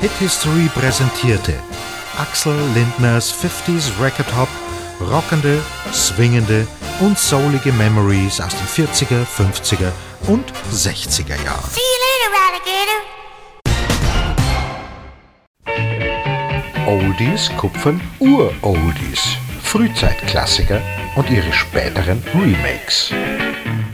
Hit History präsentierte Axel Lindners 50s Record Hop, rockende, swingende und soulige Memories aus den 40er, 50er und 60er Jahren. See you later, Alligator. Oldies kupfern Ur-Oldies, Frühzeitklassiker und ihre späteren Remakes.